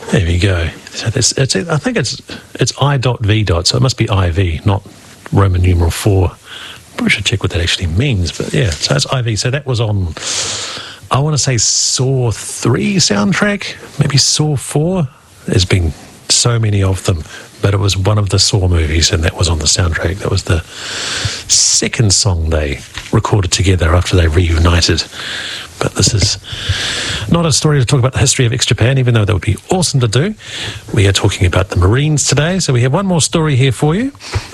There we go. So I think it's I.V. So it must be IV, not Roman numeral 4. Probably should check what that actually means, but yeah, so it's IV. So that was on, I want to say, Saw 3 soundtrack, maybe Saw 4. There's been so many of them, but it was one of the Saw movies, and that was on the soundtrack. That was the second song they recorded together after they reunited. But this is not a story to talk about the history of ex-Japan, even though that would be awesome to do. We are talking about the Marines today, so we have one more story here for you.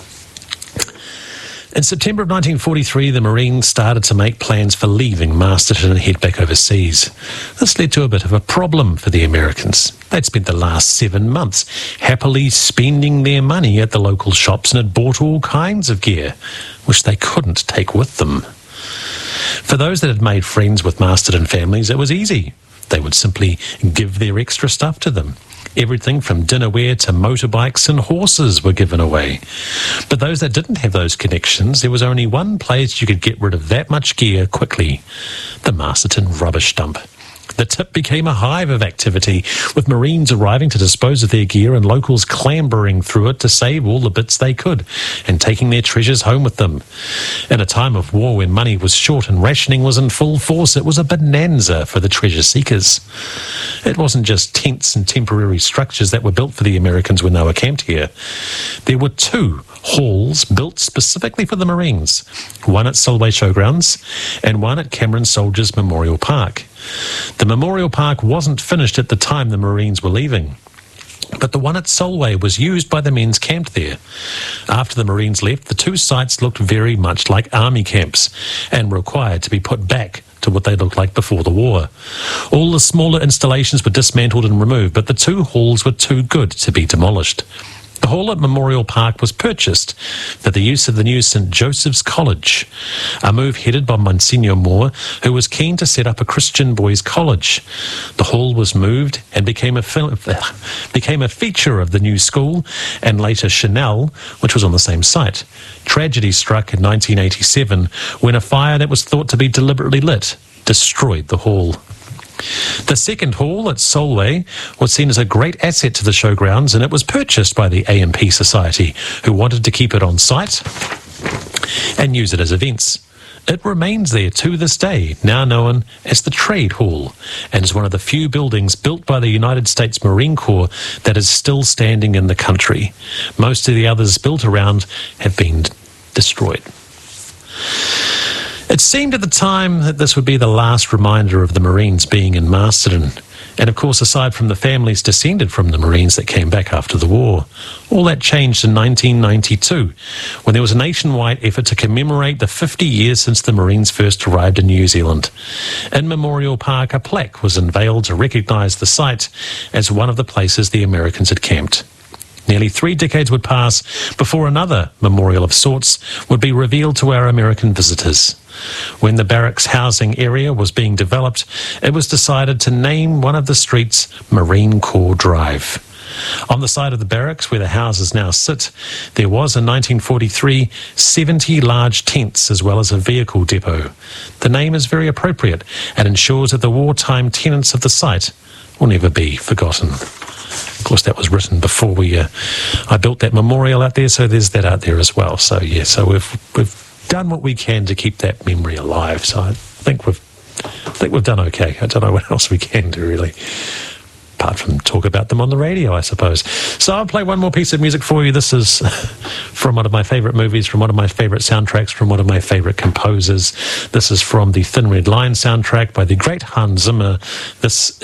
In September of 1943, the Marines started to make plans for leaving Masterton and head back overseas. This led to a bit of a problem for the Americans. They'd spent the last 7 months happily spending their money at the local shops and had bought all kinds of gear, which they couldn't take with them. For those that had made friends with Masterton families, it was easy. They would simply give their extra stuff to them. Everything from dinnerware to motorbikes and horses were given away. But those that didn't have those connections, there was only one place you could get rid of that much gear quickly: the Masterton rubbish dump. The tip became a hive of activity, with Marines arriving to dispose of their gear and locals clambering through it to save all the bits they could and taking their treasures home with them. In a time of war when money was short and rationing was in full force, it was a bonanza for the treasure seekers. It wasn't just tents and temporary structures that were built for the Americans when they were camped here. There were 2 halls built specifically for the Marines, one at Solway Showgrounds and one at Cameron Soldiers Memorial Park. The Memorial Park wasn't finished at the time the Marines were leaving, but the one at Solway was used by the men camped there. After the Marines left, the 2 sites looked very much like army camps and were required to be put back to what they looked like before the war. All the smaller installations were dismantled and removed, but the 2 halls were too good to be demolished. The hall at Memorial Park was purchased for the use of the new St. Joseph's College, a move headed by Monsignor Moore, who was keen to set up a Christian boys' college. The hall was moved and became a feature of the new school, and later Chanel, which was on the same site. Tragedy struck in 1987 when a fire that was thought to be deliberately lit destroyed the hall. The second hall at Solway was seen as a great asset to the showgrounds, and it was purchased by the A&P Society, who wanted to keep it on site and use it as events. It remains there to this day, now known as the Trade Hall, and is one of the few buildings built by the United States Marine Corps that is still standing in the country. Most of the others built around have been destroyed. It seemed at the time that this would be the last reminder of the Marines being in Masterton. And of course, aside from the families descended from the Marines that came back after the war, all that changed in 1992, when there was a nationwide effort to commemorate the 50 years since the Marines first arrived in New Zealand. In Memorial Park, a plaque was unveiled to recognise the site as one of the places the Americans had camped. Nearly 3 decades would pass before another memorial of sorts would be revealed to our American visitors. When the barracks housing area was being developed, it was decided to name one of the streets Marine Corps Drive. On the side of the barracks where the houses now sit, there was in 1943 70 large tents as well as a vehicle depot. The name is very appropriate and ensures that the wartime tenants of the site will never be forgotten. Of course, that was written before I built that memorial out there, so there's that out there as well. So yeah, so we've done what we can to keep that memory alive. So I think we've done okay. I don't know what else we can do really, apart from talk about them on the radio, I suppose. So I'll play one more piece of music for you. This is from one of my favourite movies, from one of my favourite soundtracks, from one of my favourite composers. This is from the Thin Red Line soundtrack by the great Hans Zimmer. This